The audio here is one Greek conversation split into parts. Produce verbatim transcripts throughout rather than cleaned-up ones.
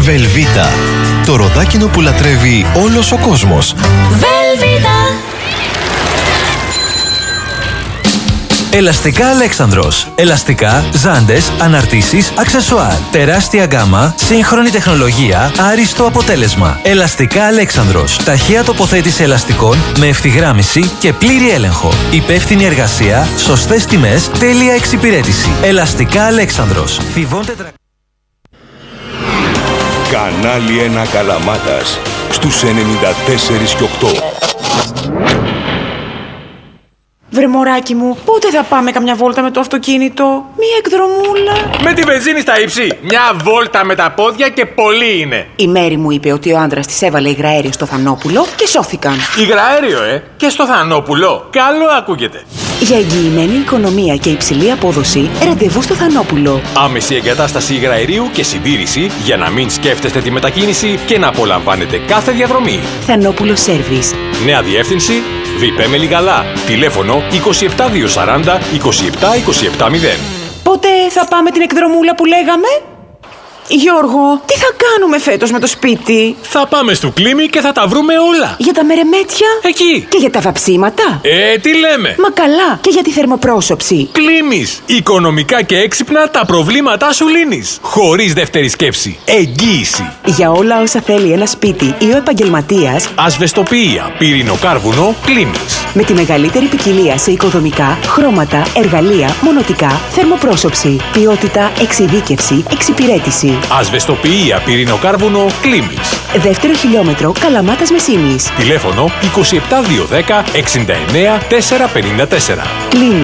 Βελβίτα. Το ροδάκινο που λατρεύει όλος ο κόσμος. Βελβίτα. Ελαστικά Αλέξανδρος. Ελαστικά, ζάντες, αναρτήσεις, αξεσουάρ. Τεράστια γκάμα, σύγχρονη τεχνολογία, άριστο αποτέλεσμα. Ελαστικά Αλέξανδρος. Ταχεία τοποθέτηση ελαστικών με ευθυγράμμιση και πλήρη έλεγχο. Υπεύθυνη εργασία, σωστές τιμές, τέλεια εξυπηρέτηση. Ελαστικά Αλέξανδρος. Θηβών τετρα... Κανάλι ένα Καλαμάτας στους ενενήντα τέσσερα και οκτώ. Βρε μωράκι μου, πότε θα πάμε καμιά βόλτα με το αυτοκίνητο? Μία εκδρομούλα. Με τη βενζίνη στα ύψη. Μια βόλτα με τα πόδια και πολύ είναι. Η Μέρη μου είπε ότι ο άντρας της έβαλε υγραέριο στο Θανόπουλο και σώθηκαν. Υγραέριο, ε! Και στο Θανόπουλο. Καλό ακούγεται. Για εγγυημένη οικονομία και υψηλή απόδοση, ραντεβού στο Θανόπουλο. Άμεση εγκατάσταση υγραερίου και συντήρηση για να μην σκέφτεστε τη μετακίνηση και να απολαμβάνετε κάθε διαδρομή. Θανόπουλο Σέρβις. Νέα διεύθυνση Βιπέ Μελιγαλά. Τηλέφωνο είκοσι επτά διακόσια σαράντα είκοσι επτά είκοσι επτά μηδέν. Πότε θα πάμε την εκδρομούλα που λέγαμε? Γιώργο, τι θα κάνουμε φέτος με το σπίτι? Θα πάμε στο Κλίμι και θα τα βρούμε όλα. Για τα μερεμέτια? Εκεί. Και για τα βαψίματα? Ε, τι λέμε. Μα καλά, και για τη θερμοπρόσωψη. Κλίμις. Οικονομικά και έξυπνα τα προβλήματά σου λύνεις. Χωρίς δεύτερη σκέψη. Εγγύηση. Για όλα όσα θέλει ένα σπίτι ή ο επαγγελματίας. Ασβεστοποιία, πυρηνοκάρβουνο, Κλίμις. Με τη μεγαλύτερη ποικιλία σε οικοδομικά, χρώματα, εργαλεία, μονοτικά, θερμοπρόσωψη, ποιότητα, εξειδίκευση, εξυπηρέτηση. Ασβεστοποιία, πυρηνοκάρβουνο, Κλίμις. Δεύτερο χιλιόμετρο, Καλαμάτας Μεσίνης. Τηλέφωνο είκοσι επτά διακόσια δέκα εξήντα εννέα τετρακόσια πενήντα τέσσερα. Κλείνει.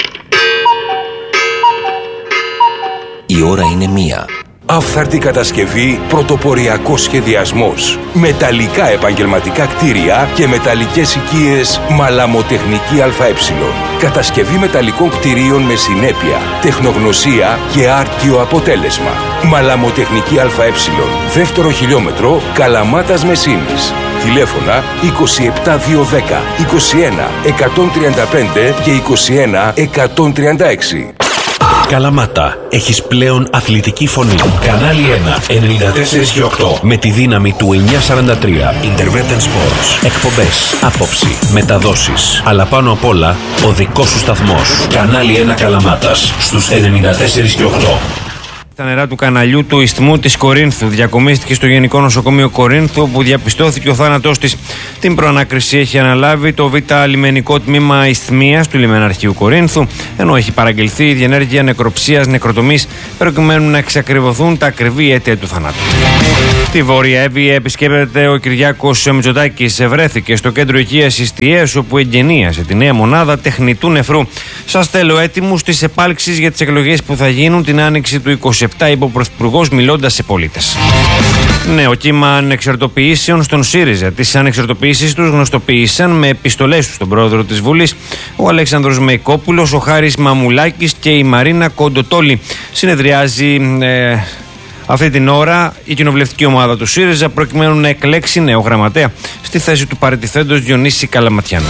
Η ώρα είναι μία. Αυθαρτή κατασκευή, πρωτοποριακός σχεδιασμός. Μεταλλικά επαγγελματικά κτίρια και μεταλλικές οικίες Μαλαμοτεχνική ΑΕ. Κατασκευή μεταλλικών κτιρίων με συνέπεια, τεχνογνωσία και άρτιο αποτέλεσμα. Μαλαμοτεχνική ΑΕ. Δεύτερο χιλιόμετρο, Καλαμάτας Μεσίνης. Τηλέφωνα είκοσι επτά διακόσια δέκα είκοσι ένα εκατόν τριάντα πέντε και είκοσι ένα εκατόν τριάντα έξι. Καλαμάτα, έχεις πλέον αθλητική φωνή. Κανάλι ένα, ενενήντα τέσσερα και οκτώ. Με τη δύναμη του εννιακόσια σαράντα τρία. Intervention Sports. Εκπομπές, άποψη, μεταδόσεις. Αλλά πάνω απ' όλα, ο δικός σου σταθμός. Κανάλι ένα Καλαμάτας, στους ενενήντα τέσσερα και οκτώ. Τα νερά του καναλιού του Ισθμού της Κορίνθου διακομίστηκε στο Γενικό Νοσοκομείο Κορίνθου, όπου διαπιστώθηκε ο θάνατός της. Την προανάκριση έχει αναλάβει το Β' Λιμενικό Τμήμα Ισθμίας του Λιμεναρχείου Κορίνθου, ενώ έχει παραγγελθεί η διενέργεια νεκροψίας νεκροτομής, προκειμένου να εξακριβωθούν τα ακριβή αίτια του θανάτου. Στη Βόρεια Εύβοια επισκέπτεται ο Κυριάκος Μητσοτάκης. Βρέθηκε στο κέντρο υγείας Ιστιαίας, όπου εγγενίασε τη νέα μονάδα τεχνητού νεφρού. Σας στέλνω έτοιμους στις επάλξεις για τις εκλογές που θα γίνουν την άνοιξη του είκοσι επτά, είπε ο Πρωθυπουργός μιλώντας σε πολίτες. Νέο κύμα ανεξαρτοποιήσεων στον ΣΥΡΙΖΑ. Τις ανεξαρτοποιήσεις τους γνωστοποίησαν με επιστολές τους στον πρόεδρο της Βουλής, ο Αλέξανδρος Μεϊκόπουλος, ο Χάρης Μαμουλάκης και η Μαρίνα Κοντοτόλη. Συνεδριάζει ε, αυτή την ώρα η κοινοβουλευτική ομάδα του ΣΥΡΙΖΑ, προκειμένου να εκλέξει νέο γραμματέα στη θέση του παραιτηθέντος Διονύση Καλαματιανού.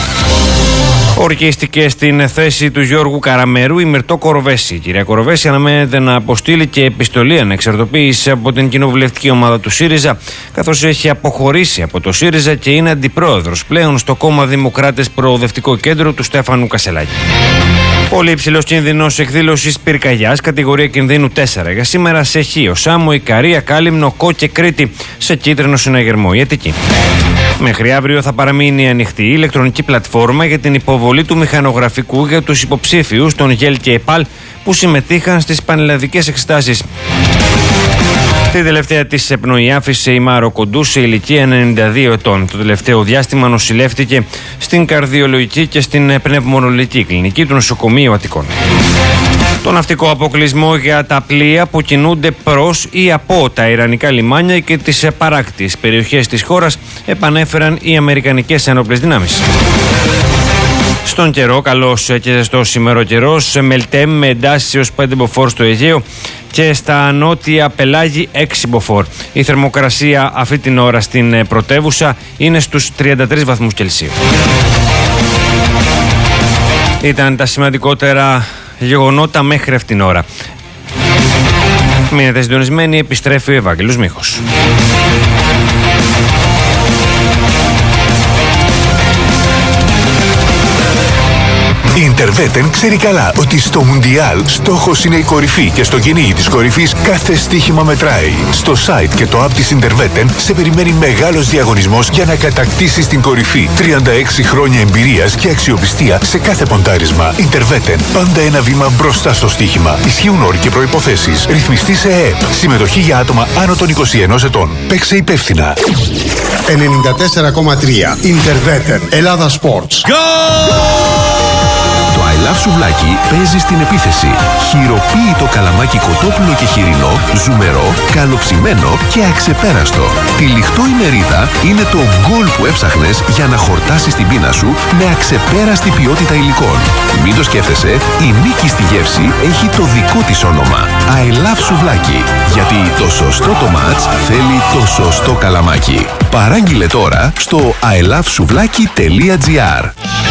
Ορκίστηκε στην θέση του Γιώργου Καραμερού η Μυρτώ Κοροβέση. Η κυρία Κοροβέση αναμένεται να αποστείλει και επιστολή ανεξαρτοποίηση από την κοινοβουλευτική ομάδα του ΣΥΡΙΖΑ, καθώς έχει αποχωρήσει από το ΣΥΡΙΖΑ και είναι αντιπρόεδρος πλέον στο κόμμα Δημοκράτες Προοδευτικό Κέντρο του Στέφανου Κασελάκη. Πολύ υψηλός κίνδυνος εκδήλωσης πυρκαγιάς, κατηγορία κινδύνου τέσσερα. Για σήμερα σε Χίο, Σάμο, Ικαρία, Κάλυμνο, Κό και Κρήτη, σε κίτρινο συναγερμό. Η Αττική. Μέχρι αύριο θα παραμείνει ανοιχτή η ηλεκτρονική πλατφόρμα για την υποβολή του μηχανογραφικού για τους υποψήφιους των ΓΕΛ και ΕΠΑΛ που συμμετείχαν στις πανελλαδικές εξετάσεις. Την τελευταία της επνοή άφησε η Μάρο Κοντού σε ηλικία ενενήντα δύο ετών. Το τελευταίο διάστημα νοσηλεύτηκε στην καρδιολογική και στην πνευμονολογική κλινική του νοσοκομείου Αττικών. Το ναυτικό αποκλεισμό για τα πλοία που κινούνται προς ή από τα ιρανικά λιμάνια και τις παράκτιες περιοχές της χώρας επανέφεραν οι αμερικανικές ένοπλες δυνάμεις. Στον καιρό, καλός και ζεστός ημεροκαιρός, Μελτέμ με εντάσεις έως πέντε μποφόρ στο Αιγαίο και στα νότια πελάγη έξι μποφόρ. Η θερμοκρασία αυτή την ώρα στην πρωτεύουσα είναι στους τριάντα τρεις βαθμούς Κελσίου. Ήταν τα σημαντικότερα γεγονότα μέχρι αυτήν την ώρα. Μείνετε συντονισμένοι, επιστρέφει ο Ευάγγελος Μίχος. Η Interveten ξέρει καλά ότι στο Μουντιάλ στόχος είναι η κορυφή και στο κυνήγι της κορυφής κάθε στοίχημα μετράει. Στο site και το app της Interveten σε περιμένει μεγάλος διαγωνισμός για να κατακτήσεις την κορυφή. τριάντα έξι χρόνια εμπειρίας και αξιοπιστία σε κάθε ποντάρισμα. Interveten, πάντα ένα βήμα μπροστά στο στοίχημα. Ισχύουν όροι και προϋποθέσεις. Ρυθμιστή σε ΕΕΠ. Συμμετοχή για άτομα άνω των είκοσι ενός ετών. Παίξε υπεύθυνα. ενενήντα τέσσερα κόμμα τρία Interveten, Ελλάδα Sports. Το I Love Σουβλάκι παίζει στην επίθεση. Χειροποίητο καλαμάκι κοτόπουλο και χοιρινό, ζουμερό, καλοψημένο και αξεπέραστο. Τυλιχτό η μερίδα είναι το γκολ που έψαχνες για να χορτάσεις την πείνα σου με αξεπέραστη ποιότητα υλικών. Μην το σκέφτεσαι, η νίκη στη γεύση έχει το δικό της όνομα. I Love Σουβλάκι. Γιατί το σωστό το μάτς θέλει το σωστό καλαμάκι. Παράγγειλε τώρα στο άι λαβ σουβλάκι τελεία τζι άρ.